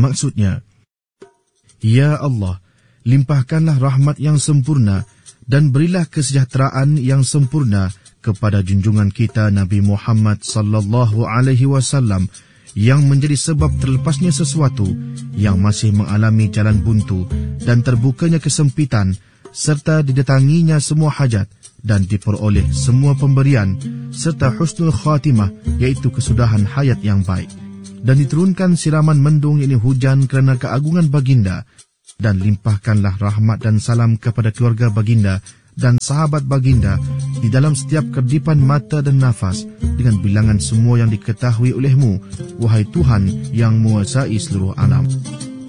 Maksudnya, Ya Allah, limpahkanlah rahmat yang sempurna dan berilah kesejahteraan yang sempurna kepada junjungan kita Nabi Muhammad sallallahu alaihi wasallam yang menjadi sebab terlepasnya sesuatu yang masih mengalami jalan buntu dan terbukanya kesempitan serta didatanginya semua hajat dan diperoleh semua pemberian serta husnul khatimah iaitu kesudahan hayat yang baik. Dan diturunkan siraman mendung ini hujan kerana keagungan baginda, dan limpahkanlah rahmat dan salam kepada keluarga baginda dan sahabat baginda di dalam setiap kedipan mata dan nafas dengan bilangan semua yang diketahui olehmu, wahai Tuhan yang menguasai seluruh alam.